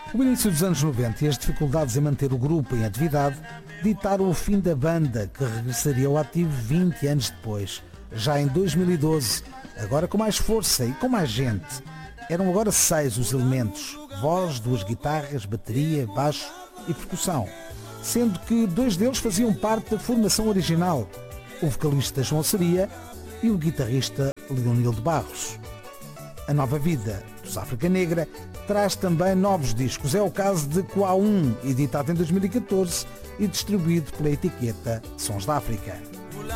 O início dos anos 90 e as dificuldades em manter o grupo em atividade ditaram o fim da banda, que regressaria ao ativo 20 anos depois, já em 2012, agora com mais força e com mais gente. Eram agora 6 os elementos: voz, 2 guitarras, bateria, baixo e percussão, sendo que 2 deles faziam parte da formação original, o vocalista João Seria e o guitarrista Leonil de Barros. A nova vida dos África Negra traz também novos discos. É o caso de Qua 1, editado em 2014 e distribuído pela etiqueta Sons da África.